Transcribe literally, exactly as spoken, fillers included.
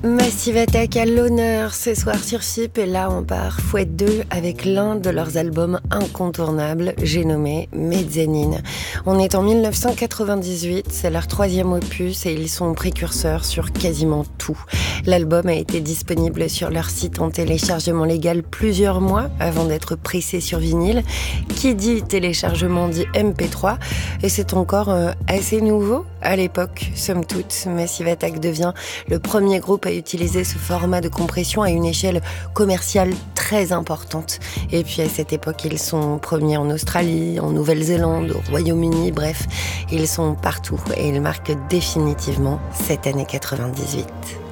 Massive Attack à l'honneur ce soir sur F I P, et là on part fois deux avec l'un de leurs albums incontournables, j'ai nommé Mezzanine. On est en mille neuf cent quatre-vingt-dix-huit, c'est leur troisième opus et ils sont précurseurs sur quasiment tout. L'album a été disponible sur leur site en téléchargement légal plusieurs mois avant d'être pressé sur vinyle. Qui dit téléchargement dit M P trois, et c'est encore euh, assez nouveau à l'époque, somme toute. Massive Attack devient le premier groupe à utiliser ce format de compression à une échelle commerciale très importante. Et puis à cette époque, ils sont premiers en Australie, en Nouvelle-Zélande, au Royaume-Uni, bref, ils sont partout et ils marquent définitivement cette année quatre-vingt-dix-huit.